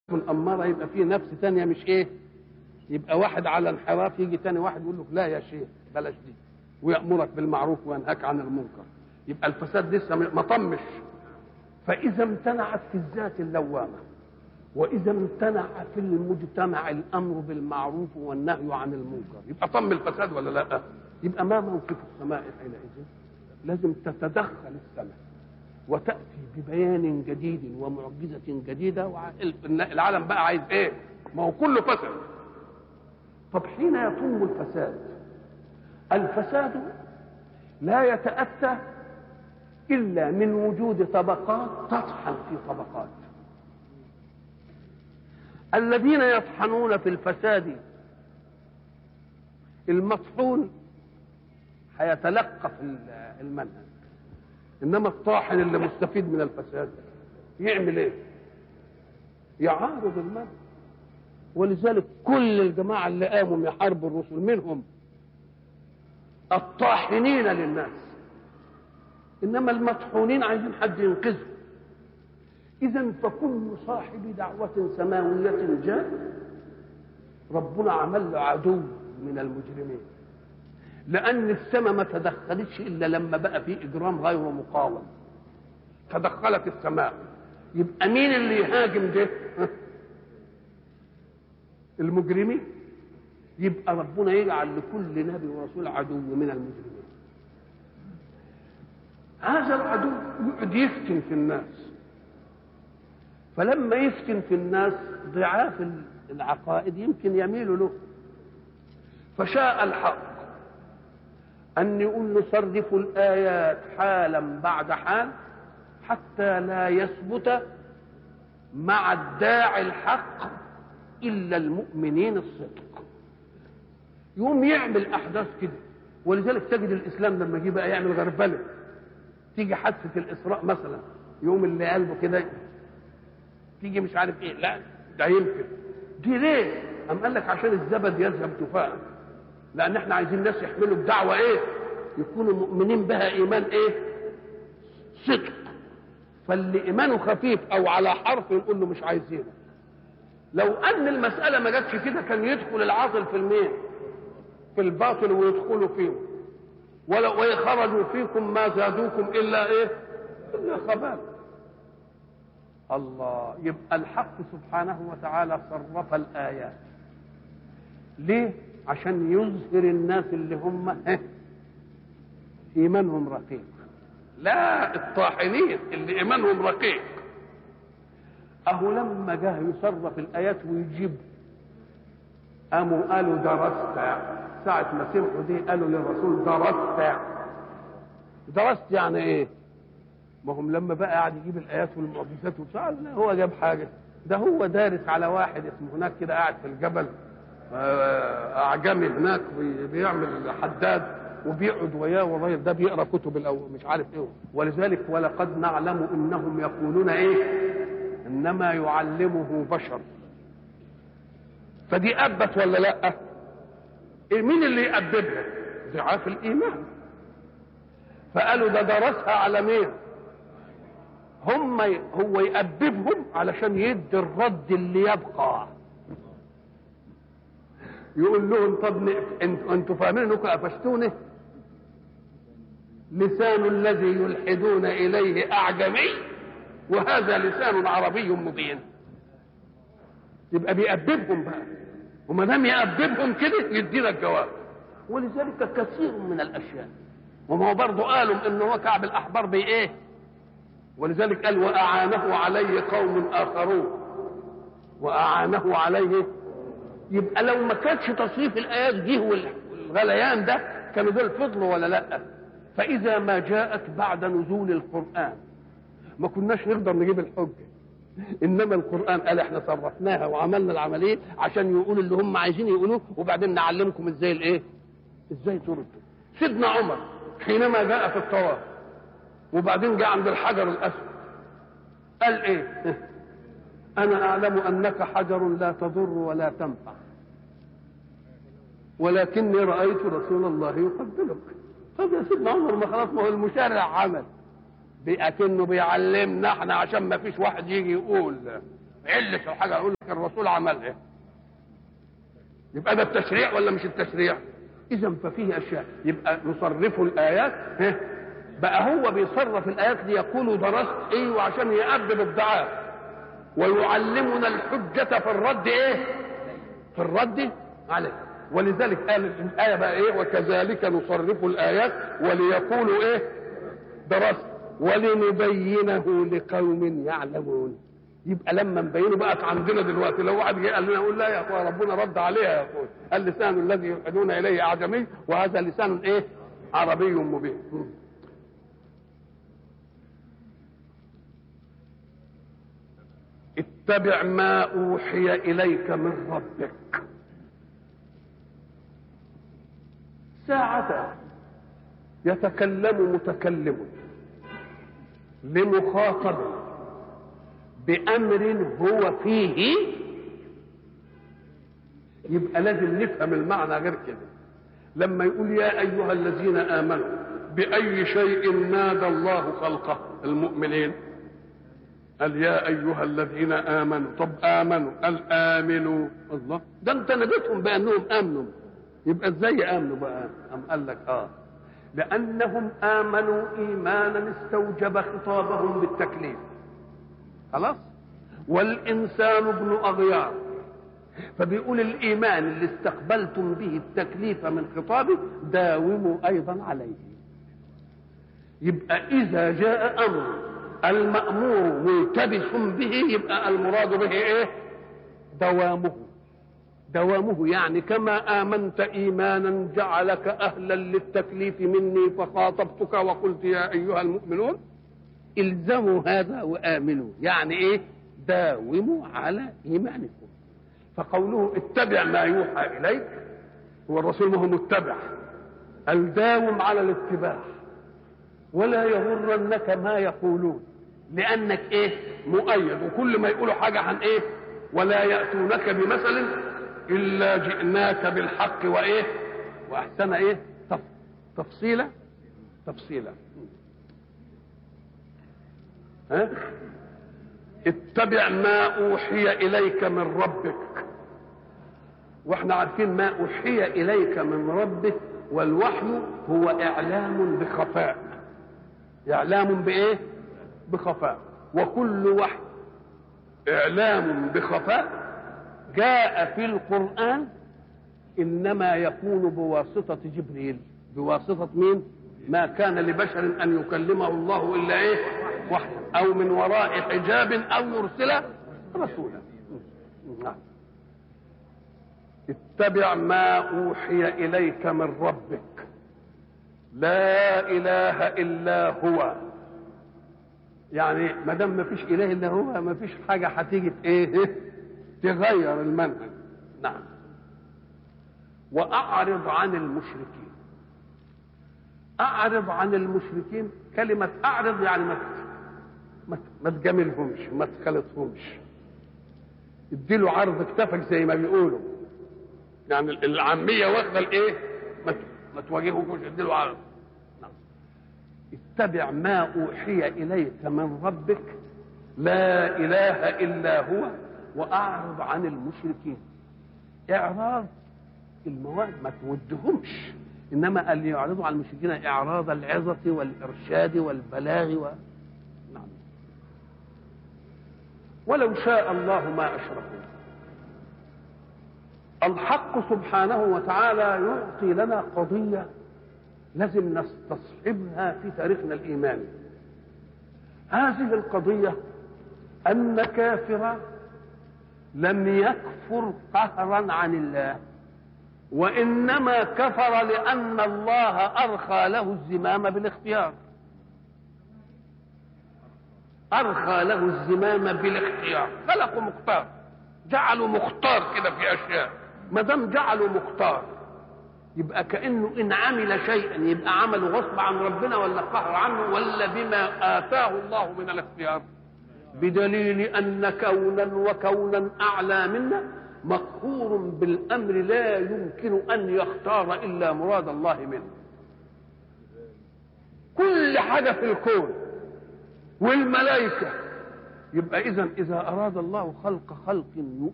الأمارة يبقى فيه نفس ثانية مش ايه، يبقى واحد على انحراف يجي ثاني واحد يقول له لا يا شيخ بلاش دي، ويأمرك بالمعروف وينهاك عن المنكر. يبقى الفساد لسه ما طمش. فإذا امتنعت في الذات اللوامة، وإذا امتنع في المجتمع الأمر بالمعروف والنهي عن المنكر، يبقى طم الفساد ولا لا؟ يبقى ما موقف السماء حينئذ؟ لازم تتدخل السماء وتأتي ببيان جديد ومعجزة جديدة. العالم بقى عايز ايه؟ ما هو كله فسد. طب حين يتم الفساد، الفساد لا يتأتى إلا من وجود طبقات تطحن في طبقات. الذين يطحنون في الفساد المطحون هيتلقى في المنهج، انما الطاحن اللي مستفيد من الفساد يعمل ايه؟ يعارض المنهج. ولذلك كل الجماعه اللي قاموا يحاربوا الرسل منهم الطاحنين للناس، انما المطحونين عايزين حد ينقذه. اذا فكل صاحب دعوه سماويه جاء ربنا عمل له عدو من المجرمين، لأن السماء ما تدخلتش إلا لما بقى في إجرام غير مقاوم، تدخلت السماء. يبقى مين اللي يهاجم ده؟ المجرمين. يبقى ربنا يجعل لكل نبي ورسول عدو من المجرمين. هذا العدو يقعد يفتن في الناس، فلما يفتن في الناس ضعاف العقائد يمكن يميلوا له. فشاء الحق أن يقول نصرف الآيات حالا بعد حال حتى لا يثبت مع الداعي الحق إلا المؤمنين الصدق. يقوم يعمل أحداث كده. ولذلك تجد الإسلام لما يجي بقى يعمل غربلة، تيجي حادثة الإسراء مثلا، يقوم اللي قلبه كده تيجي مش عارف إيه، لا ده يمكن دي ليه؟ أم قال لك عشان الزبد يذهب جفاء، لأن احنا عايزين ناس يحملوا بدعوة ايه؟ يكونوا مؤمنين بها ايمان ايه؟ صدق. فاللي ايمانه خفيف او على حرف يقول له مش عايزينه. لو ان المسألة ما جاتش كده كان يدخل العاطل في المين؟ في الباطل ويدخلوا فيه. ولو خرجوا فيكم ما زادوكم الا ايه؟ الا خبال. الله. يبقى الحق سبحانه وتعالى صرف الآيات ليه؟ عشان يظهر الناس اللي هم ايمانهم رقيق، لا الطاحنين اللي ايمانهم رقيق. اهو لما جه يصرف الايات ويجيب قاموا قالوا درست، ساعة ما سمعوا دي قالوا للرسول درست يعني ايه؟ ما هم لما بقى قاعد يجيب الايات والمعجزات وبتاع، لا هو جاب حاجه، ده هو دارس على واحد اسمه هناك كده قاعد في الجبل اعجمي هناك بيعمل حداد وبيقعد وياه والراجل ده بيقرا كتب او مش عارف ايه. ولذلك ولقد نعلم انهم يقولون ايه؟ انما يعلمه بشر. فدي ابت ولا لا؟ إيه مين اللي يأببها؟ ضعاف الايمان. فقالوا ده درسها على مين؟ هو يأببهم علشان يدي الرد اللي يبقى. يقول لهم طب انتوا فاهمين انكم قفشتوني؟ لسان الذي يلحدون اليه اعجمي وهذا لسان عربي مبين. يبقى بيأببهم بقى، وما دام يأببهم كده يدينا الجواب. ولذلك كثير من الاشياء، وما هو برضه قالوا ان هو كعب الاحبار بايه؟ ولذلك قال واعانه عليه قوم اخرون، واعانه عليه. يبقى لو ما كانتش تصريف الايات دي والغليان ده كانوا دول فضلوا ولا لا؟ فاذا ما جاءت بعد نزول القران ما كناش نقدر نجيب الحجه، انما القران قال احنا صرفناها وعملنا العمليه عشان يقولوا اللي هم عايزين يقولوه، وبعدين نعلمكم ازاي الايه؟ ازاي تردوا. سيدنا عمر حينما جاء في الطواف وبعدين جاء عند الحجر الاسود قال ايه؟ أنا أعلم أنك حجر لا تضر ولا تنفع ولكني رأيت رسول الله يقبلك. طب يا سيدنا عمر ما خلاص، ما هو المشرع عمل، أكنه بيعلمنا احنا عشان ما فيش واحد يجي يقول علة الحاجة اقول لك الرسول عملها، يبقى ده التشريع ولا مش التشريع؟ اذا ففيه اشياء يبقى نصرف الايات. بقى هو بيصرف الايات ليقولوا درست ايه وعشان يأدب الدعاء ويعلمنا الحجة في الرد ايه؟ في الرد عليه. ولذلك قال الآية بقى ايه؟ وكذلك نصرف الآيات وليقولوا ايه؟ درست ولنبينه لقوم يعلمون. يبقى لما نبينه بقت عندنا دلوقتي. لو واحد جه قال لنا يقول لا يا اخويا ربنا رد عليها يا اخويا، اللسان الذي يلحدون اليه اعجمي وهذا لسان ايه؟ عربي مبين. اتبع ما اوحي اليك من ربك. ساعة يتكلم متكلم لمخاطب بأمر هو فيه، يبقى لازم نفهم المعنى غير كده. لما يقول يا أيها الذين آمنوا، بأي شيء نادى الله خلقه؟ المؤمنين. قال يا أيها الذين آمنوا. طب آمنوا، قال آمنوا. الله، ده انت ناديتهم بأنهم آمنوا، يبقى ازاي آمنوا بقى؟ قال لك لأنهم آمنوا إيمانا استوجب خطابهم بالتكليف. خلاص؟ والإنسان ابن أغيار، فبيقول الإيمان اللي استقبلتم به التكليف من خطابه داوموا أيضا عليه. يبقى إذا جاء أمر المأمور ملتبس به يبقى المراد به إيه؟ دوامه. يعني كما آمنت إيمانا جعلك أهلا للتكليف مني فخاطبتك وقلت يا أيها المؤمنون الزموا هذا وآمنوا. يعني إيه؟ داوموا على إيمانكم. فقوله اتبع ما يوحى إليك، هو الرسول ما هو متبع، الداوم على الاتباع ولا يغرنك ما يقولون، لأنك إيه؟ مؤيد. وكل ما يقولوا حاجة عن إيه؟ ولا يأتونك بمثل إلا جئناك بالحق وإيه؟ وأحسن إيه؟ تفصيلا. اتبع ما أوحي إليك من ربك. واحنا عارفين ما أوحي إليك من ربك، والوحي هو إعلام بخفاء. إعلام بإيه؟ بخفاء. وكل وحي إعلام بخفاء جاء في القرآن إنما يكون بواسطة جبريل. بواسطة مين؟ ما كان لبشر أن يكلمه الله إلا إيه؟ وحي، أو من وراء حجاب، أو يرسل رسولا. اتبع ما أوحي إليك من ربك، لا إله إلا هو. يعني ما دام ما فيش إله إلا هو ما فيش حاجة هتيجي إيه؟ تغير المنهج. نعم. وأعرض عن المشركين. أعرض عن المشركين، كلمة أعرض يعني ما تجاملهمش، ما تخالطهمش، اديله عرض كتفك زي ما بيقولوا. يعني العامية واخدة الايه؟ ما تواجهوش، اديله عرض. نعم. اتبع ما أوحي إليك من ربك لا إله إلا هو وأعرض عن المشركين. إعراض المواد ما تودهمش، إنما اللي يعرضوا عن المشركين إعراض العظة والإرشاد والبلاغ نعم. ولو شاء الله ما أشركوا. الحق سبحانه وتعالى يعطي لنا قضية لازم نستصحبها في تاريخنا الإيماني. هذه القضية أن كافرا لم يكفر قهرا عن الله، وإنما كفر لأن الله أرخى له الزمام بالاختيار. أرخى له الزمام بالاختيار، خلقوا مختار، جعلوا مختار كده في أشياء. ما دام جعلوا مختار يبقى كأنه إن عمل شيئا يبقى عمله غصب عن ربنا ولا قهر عنه ولا بما آتاه الله من الاختيار. بدليل أن كونا أعلى منا مقهور بالأمر لا يمكن أن يختار إلا مراد الله منه. كل حاجة في الكون والملائكة يبقى إذا أراد الله خلق